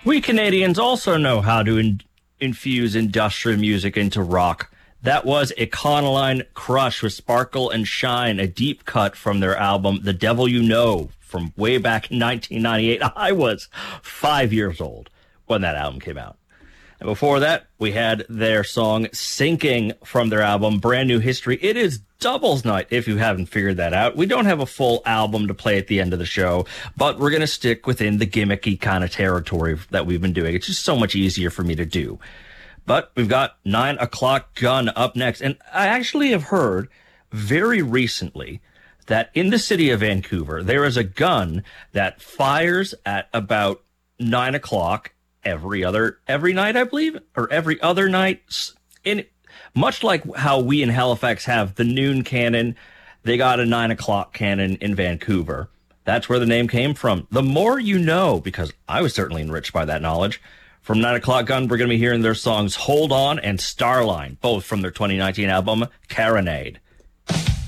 We Canadians also know how to infuse industrial music into rock. That was Econoline Crush with Sparkle and Shine, a deep cut from their album The Devil You Know from way back in 1998. I was 5 years old when that album came out. And before that, we had their song Sinking from their album Brand New History. It is doubles night, if you haven't figured that out. We don't have a full album to play at the end of the show, but we're going to stick within the gimmicky kind of territory that we've been doing. It's just so much easier for me to do. But we've got 9 O'Clock Gun up next. And I actually have heard very recently that in the city of Vancouver, there is a gun that fires at about 9 o'clock every night, I believe, or every other night. Much like how we in Halifax have the noon cannon, they got a 9 o'clock cannon in Vancouver. That's where the name came from. The more you know, because I was certainly enriched by that knowledge. From 9 O'Clock Gun, we're going to be hearing their songs Hold On and Starline, both from their 2019 album, Caronade.